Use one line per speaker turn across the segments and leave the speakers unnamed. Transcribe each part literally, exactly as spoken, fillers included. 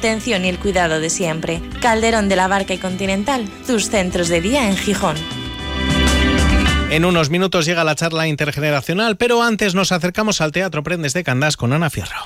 atención y el cuidado de siempre. Calderón de la Barca y Continental, tus centros de día en Gijón.
En unos minutos llega la charla intergeneracional, pero antes nos acercamos al Teatro Prendes de Candás con Ana Fierro.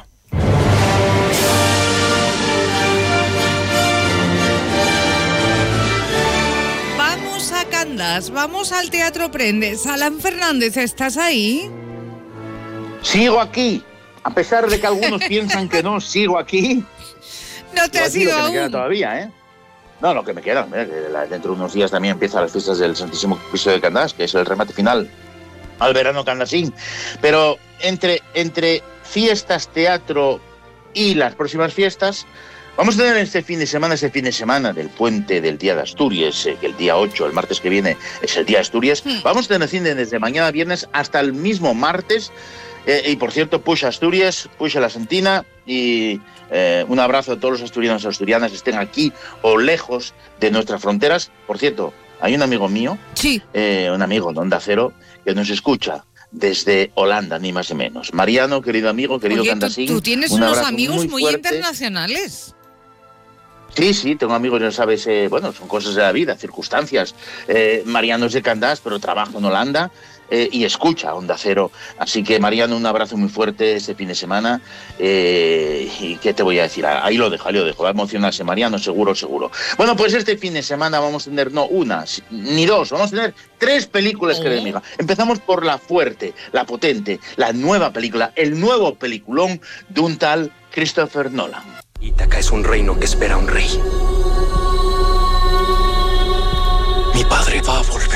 Vamos a Candás, vamos al Teatro Prendes. Alan Fernández, ¿estás ahí?
Sigo aquí, a pesar de que algunos piensan que no, sigo aquí.
No te has ido aún.
Me queda todavía, ¿eh? No, lo que me queda, mira, que dentro de unos días también empiezan las fiestas del Santísimo Cristo de Candás, que es el remate final al verano candasín. Pero entre, entre fiestas, teatro y las próximas fiestas, vamos a tener este fin de semana, ese fin de semana del puente del Día de Asturias, eh, que el día ocho, el martes que viene, es el Día de Asturias. Sí. Vamos a tener cine desde mañana viernes hasta el mismo martes. Eh, y por cierto, push Asturias, push a la Santina y eh, un abrazo a todos los asturianos y asturianas que estén aquí o lejos de nuestras fronteras. Por cierto, hay un amigo mío,
sí.
eh, un amigo de Onda Cero, que nos escucha desde Holanda, ni más ni menos. Mariano, querido amigo, querido
Oye,
Candasín.
Tú, tú tienes un unos amigos muy, muy internacionales.
Sí, sí, tengo amigos, ya sabes, eh, bueno, son cosas de la vida, circunstancias. Eh, Mariano es de Candás, pero trabaja en Holanda. Eh, y escucha Onda Cero. Así que, Mariano, un abrazo muy fuerte este fin de semana. Eh, ¿Y qué te voy a decir? Ahí lo dejo, ahí lo dejo. Va a emocionarse Mariano, seguro, seguro. Bueno, pues este fin de semana vamos a tener no una, ni dos, vamos a tener tres películas, oh. querida amiga. Empezamos por la fuerte, la potente, la nueva película, el nuevo peliculón de un tal Christopher Nolan.
Ítaca es un reino que espera a un rey. Mi padre va a volver.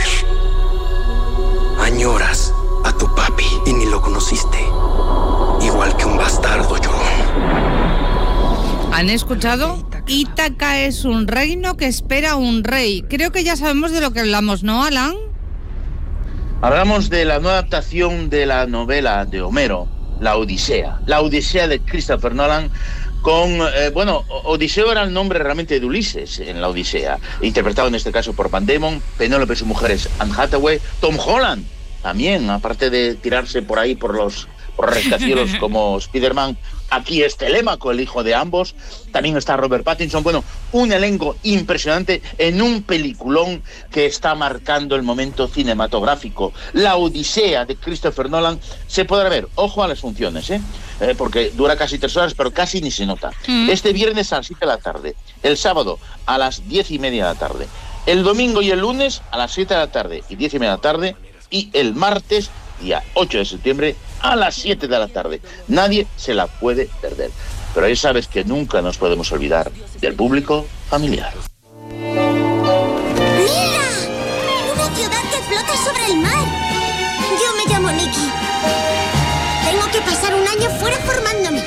Añoras a tu papi y ni lo conociste. Igual que un bastardo llorón.
¿Han escuchado? Ítaca es un reino que espera a un rey. Creo que ya sabemos de lo que hablamos, ¿no, Alan?
Hablamos de la nueva adaptación de la novela de Homero, La Odisea. La Odisea de Christopher Nolan. Con, eh, bueno, Odiseo era el nombre realmente de Ulises en la Odisea, interpretado en este caso por Matt Damon. Penélope, su mujer, es Anne Hathaway. Tom Holland también, aparte de tirarse por ahí por los por rascacielos como Spider-Man, aquí es Telémaco, el hijo de ambos. También está Robert Pattinson. Bueno, un elenco impresionante en un peliculón que está marcando el momento cinematográfico. La Odisea de Christopher Nolan se podrá ver, ojo a las funciones, ¿eh? Eh, porque dura casi tres horas, pero casi ni se nota. Mm. Este viernes a las siete de la tarde, el sábado a las diez y media de la tarde, el domingo y el lunes a las siete de la tarde y diez y media de la tarde, y el martes, día ocho de septiembre, a las siete de la tarde. Nadie se la puede perder. Pero ya sabes que nunca nos podemos olvidar del público familiar.
¡Mira! ¡Una ciudad que flota sobre el mar! Yo me llamo Nikki. Tengo que pasar un año fuera formándome.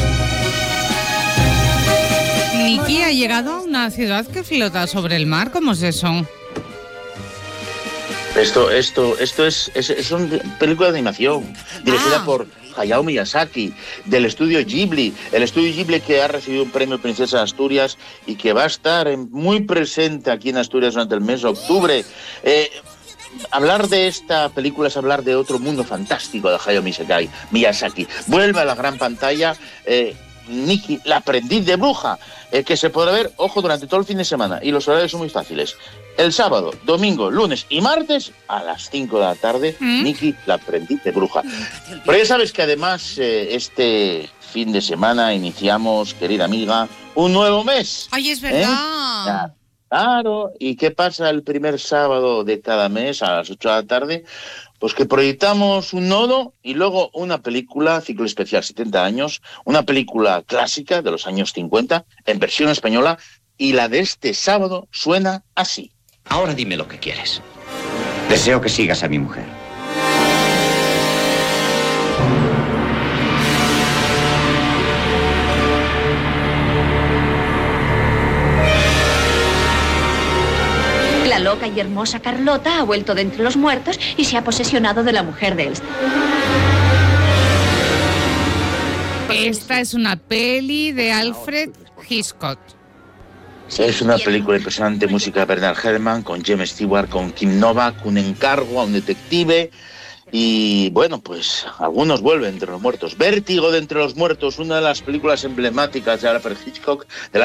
Nikki ha llegado a una ciudad que flota sobre el mar. ¿Cómo es eso?
Esto, esto, esto es, es, es una película de animación dirigida ah. por Hayao Miyazaki, del estudio Ghibli, el estudio Ghibli que ha recibido un premio Princesa de Asturias y que va a estar muy presente aquí en Asturias durante el mes de octubre. Eh, hablar de esta película es hablar de otro mundo fantástico de Hayao Miyazaki. Miyazaki. Vuelve a la gran pantalla. Eh, Nikki, la aprendiz de bruja, eh, que se podrá ver, ojo, durante todo el fin de semana, y los horarios son muy fáciles. El sábado, domingo, lunes y martes a las cinco de la tarde, ¿Mm? Nikki, la aprendiz de bruja. Pero ya sabes que además eh, este fin de semana iniciamos, querida amiga, un nuevo mes.
¡Ay, es verdad!
¿Eh? Ya, claro, ¿y qué pasa el primer sábado de cada mes a las ocho de la tarde? Pues que proyectamos un nodo y luego una película, ciclo especial setenta años, una película clásica de los años cincuenta, en versión española, y la de este sábado suena así.
Ahora dime lo que quieres. Deseo que sigas a mi mujer.
La loca y hermosa Carlota ha vuelto de entre los muertos y se ha posesionado de la mujer de Elster.
Esta es una peli de Alfred Hitchcock.
Es una película impresionante, música de Bernard Herrmann, con James Stewart, con Kim Novak, un encargo a un detective. Y bueno, pues algunos vuelven entre los muertos. Vértigo de entre los muertos, una de las películas emblemáticas de Alfred Hitchcock, de la